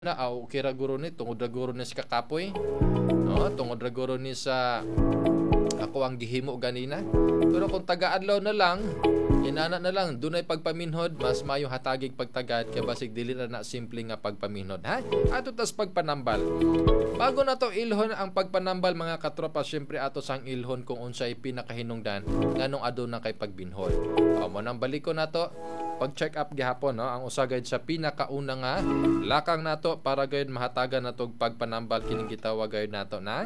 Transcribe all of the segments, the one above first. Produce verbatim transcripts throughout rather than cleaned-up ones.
na aw kira guro ni tungod ra guro ni sa kakapoy, no, tungod ra guro ni sa ako ang gihimo ganina. Pero kung taga-adlaw na lang, inana na lang dunay pagpaminhod, mas mayo hatagig pagtagad kay basig dili na, na simple nga pagpaminhod, ha. Ato tas pagpanambal, bago na to ilhon ang pagpanambal mga katropa, syempre ato sang ilhon kung unsay pinakahinungdan nganong aduna kay pagbinhod. O mo nang baliko na to pag-check up gihapon, no, ang usa gayud sa pinakauna nga lakang nato para gayud mahatagan nato pagpanambal kining gitawag gayud nato na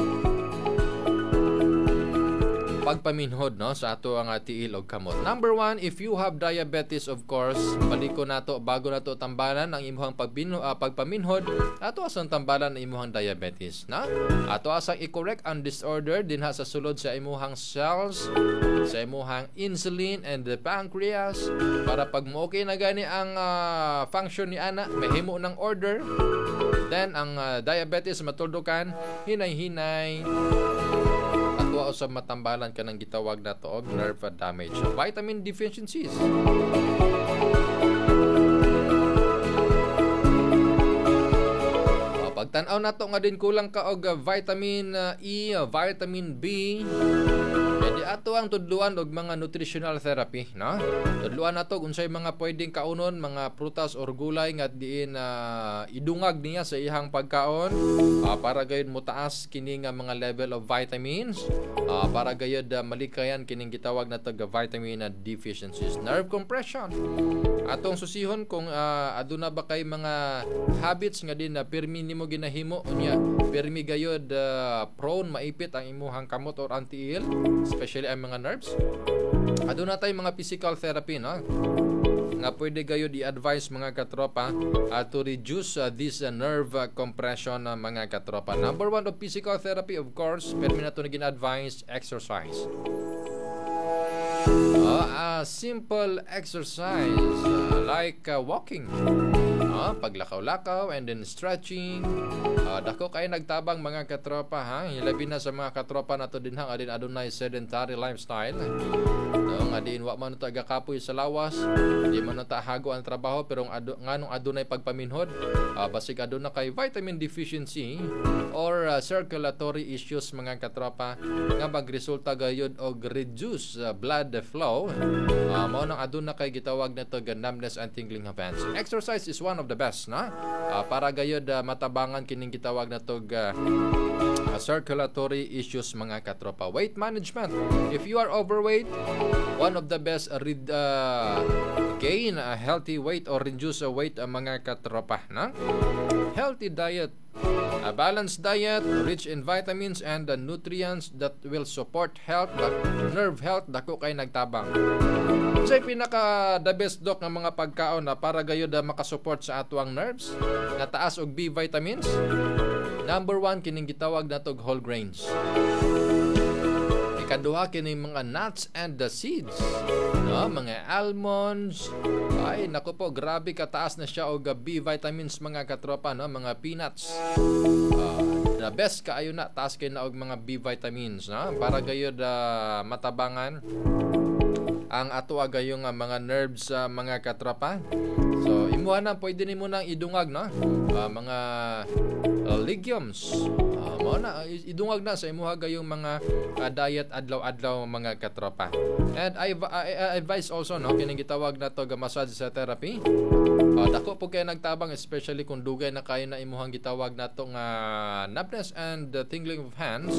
pagpaminhod, no, sa ato ang tiil og kamot. Number one, if you have diabetes, of course, baliko nato bago nato tambalan ang imuhang pagbino, uh, pagpaminhod, ato asang tambalan ang imuhang diabetes, na ato asang i-correct ang disorder dinha sa sulod sa imuhang cells, sa imuhang insulin and the pancreas, para pag mo okay na gani ang uh, function ni ana, mahimo ng order, then ang uh, diabetes matuldukan hinay-hinay o sa matambalan ka ng gitawag na to og nerve damage. Vitamin deficiencies. O, pagtanaw na to nga din kulang ka og vitamin E, vitamin B, pwede ato ang tudluan og mga nutritional therapy, no? Tudluan nato unsay mga pwedeng kaunon, mga prutas or gulay nga diin uh, idungag niya sa ihang pagkaon, uh, para gayud mo taas kini nga mga level of vitamins, uh, para gayud uh, malikayan kining gitawag na tag vitamin uh, deficiencies. Nerve compression, atong susihon kung uh, aduna ba kay mga habits nga din na pirmi nimo ginahimo unya pirmi gayud uh, prone maipit ang imuhang kamot or ang tiil, especially ang mga nerves. Aduna tay mga physical therapy, no, nga pwede gayud i-advise mga katropa uh, to reduce uh, this uh, nerve uh, compression uh, mga katropa. Number one of physical therapy, of course, permi na to naging advice, exercise. Uh, uh, simple exercise uh, like uh, walking, uh, paglakaw-lakaw and then stretching. Uh, dako kay nagtabang mga katropa, ha, hilabi na sa mga katropa nato din hang adin adunay sedentary lifestyle, no, nga din wa man ta gakapoy sa lawas, di man ta hago ang trabaho, pero adu, nganong adunay pagpaminhod, uh, basig aduna kay vitamin deficiency or uh, circulatory issues mga katropa nga magresulta gayud og reduce uh, blood flow, uh, mao nang aduna kay gitawag nato ga numbness and tingling of hands. Exercise is one of the best, na uh, para gayud uh, matabangan kining gitawag nato ga uh, circulatory issues mga katropa. Weight management, if you are overweight, one of the best uh, rid, uh, gain a healthy weight or reduce a weight uh, mga katropa, na healthy diet, a balanced diet rich in vitamins and the nutrients that will support health, nerve health, dako kay nagtabang. Say pinaka the best doc ng mga pagkaon na para gayud makasupport sa atuang nerves na taas og B vitamins. Number one kining gitawag natog whole grains. Ikaduha kini mga nuts and the seeds, no, mga almonds. Ay nako po, grabe kataas na siya og B vitamins mga katropa, no, mga peanuts. Uh, the best kaayo na taas kay na og mga B vitamins, no, para gayud uh, matabangan ang ato agayong uh, mga nerves uh, mga katropa. So imuha na pwede nimo nang idungag, no, uh, mga uh, legumes. Uh, mo na idungag na sa imuha gayong mga uh, diet adlaw-adlaw mga katropa. And I, I, I advise also, no, kining gitawag na to ga massage therapy. Uh, dako po kay nagtabang, especially kung dugay na kayo na imuhang gitawag na to nga numbness and uh, tingling of hands.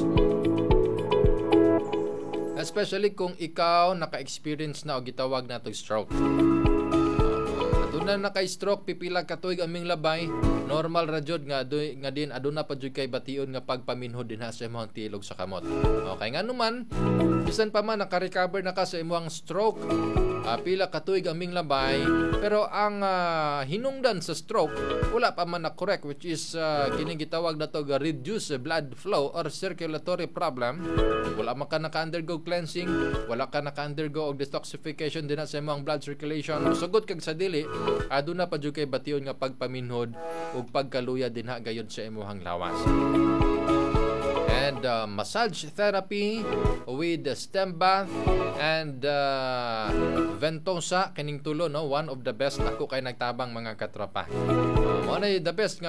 Especially kung ikaw naka-experience na o gitawag na to stroke. Aduna na kay stroke, pipila ka tuig aming labay, normal ra jud nga adoy nga din aduna pa jud kay bation nga pagpaminhod din ha sa imong tilog sa kamot. Okay nga naman, bisan pa man naka-recover na ka sa imong stroke, uh, pila ka tuig aming labay, pero ang uh, hinungdan sa stroke wala pa man na correct, which is uh, kining gitawag na to ga reduce blood flow or circulatory problem. Wala man ka naka-undergo cleansing, wala ka naka-undergo og detoxification din sa imong blood circulation. Sugod kag sa dili, aduna pa jud kay bation nga pagpaminhod ug pagkaluya dinha gayud sa imong lawas. And and uh, massage therapy with the stem bath and uh, ventosa kining tulo no, one of the best ako kay nagtabang mga katropa. Uh, mo na the best nga